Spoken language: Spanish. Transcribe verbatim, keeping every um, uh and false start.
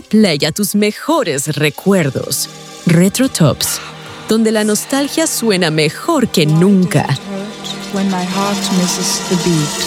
play a tus mejores recuerdos. Retro Tops, donde la nostalgia suena mejor que nunca. When my heart misses the beat.